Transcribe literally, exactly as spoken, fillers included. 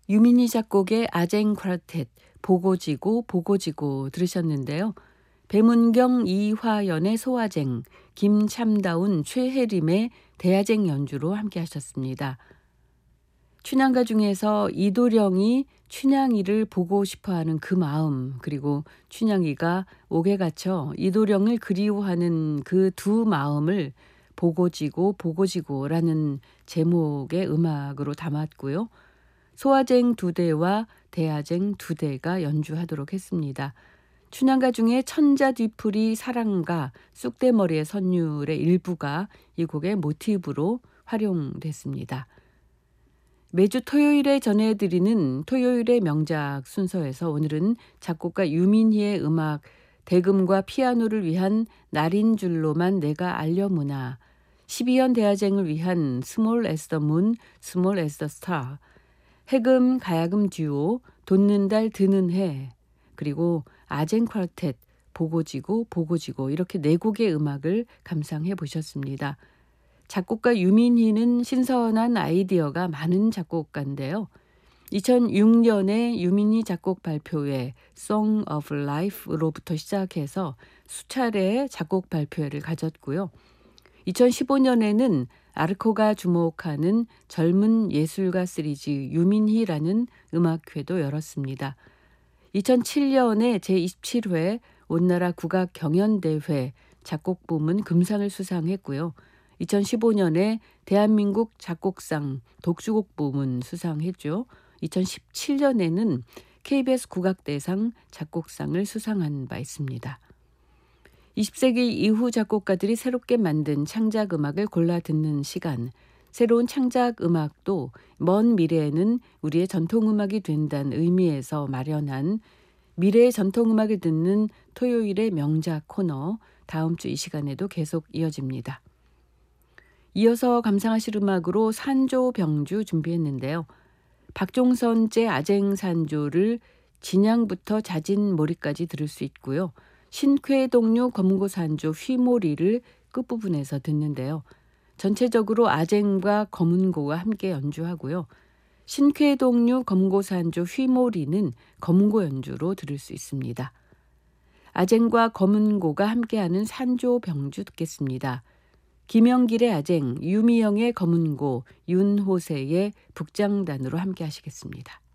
유민희 작곡의 아쟁 쿼르텟 보고지고 보고지고 들으셨는데요. 배문경 이화연의 소아쟁, 김참다운 최혜림의 대아쟁 연주로 함께 하셨습니다. 춘향가 중에서 이도령이 춘향이를 보고 싶어하는 그 마음, 그리고 춘향이가 옥에 갇혀 이도령을 그리워하는 그 두 마음을 보고지고 보고지고라는 제목의 음악으로 담았고요. 소아쟁 두 대와 대아쟁 두 대가 연주하도록 했습니다. 춘향가 중에 천자뒤풀이 사랑가 쑥대머리의 선율의 일부가 이 곡의 모티브로 활용됐습니다. 매주 토요일에 전해드리는 토요일의 명작 순서에서 오늘은 작곡가 유민희의 음악 대금과 피아노를 위한 날인 줄로만 내가 알려무나, 십이연 대아쟁을 위한 스몰 에스 더 문, 스몰 에스 더 스타, 해금 가야금 듀오 돋는 달 드는 해, 그리고 아쟁 쿼르텟 보고지고 보고지고 이렇게 네 곡의 음악을 감상해 보셨습니다. 작곡가 유민희는 신선한 아이디어가 많은 작곡가인데요. 이천육 년에 유민희 작곡 발표회 Song of Life로부터 시작해서 수차례의 작곡 발표회를 가졌고요. 이천십오 년에는 아르코가 주목하는 젊은 예술가 시리즈 유민희라는 음악회도 열었습니다. 이천칠 년에 제이십칠 회 온나라 국악 경연대회 작곡 부문 금상을 수상했고요. 이천십오 년에 대한민국 작곡상 독주곡 부문 수상했죠. 이천십칠 년에는 케이비에스 국악대상 작곡상을 수상한 바 있습니다. 이십 세기 이후 작곡가들이 새롭게 만든 창작 음악을 골라 듣는 시간, 새로운 창작 음악도 먼 미래에는 우리의 전통음악이 된다는 의미에서 마련한 미래의 전통음악을 듣는 토요일의 명작 코너, 다음 주 이 시간에도 계속 이어집니다. 이어서 감상하실 음악으로 산조병주 준비했는데요. 박종선제 아쟁산조를 진양부터 자진몰이까지 들을 수 있고요. 신쾌동류 검은고산조 휘몰이를 끝부분에서 듣는데요. 전체적으로 아쟁과 검은고가 함께 연주하고요. 신쾌동류 검은고산조 휘몰이는 검은고 연주로 들을 수 있습니다. 아쟁과 검은고가 함께하는 산조병주 듣겠습니다. 김영길의 아쟁, 유미영의 검은고, 윤호세의 북장단으로 함께 하시겠습니다.